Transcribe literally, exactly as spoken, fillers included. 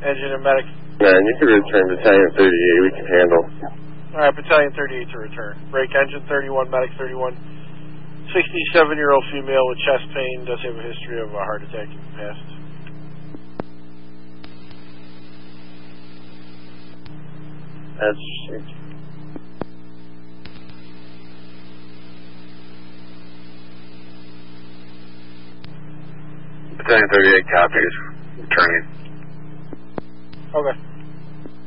Engine and medic. Man, you can return Battalion thirty-eight. We can handle. All right, Battalion thirty-eight to return. Break engine thirty-one, medic thirty-one. sixty-seven-year-old female with chest pain, does have a history of a heart attack in the past. That's shit. Battalion thirty-eight copies. Returning. Okay.